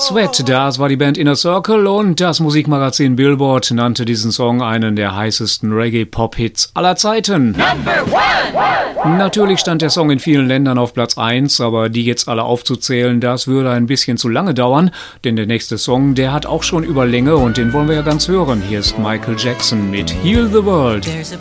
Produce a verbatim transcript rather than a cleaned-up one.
Sweat, das war die Band Inner Circle und das Musikmagazin Billboard nannte diesen Song einen der heißesten Reggae-Pop-Hits aller Zeiten. Number one. Natürlich stand der Song in vielen Ländern auf Platz eins, aber die jetzt alle aufzuzählen, das würde ein bisschen zu lange dauern, denn der nächste Song, der hat auch schon Überlänge und den wollen wir ja ganz hören. Hier ist Michael Jackson mit Heal the World.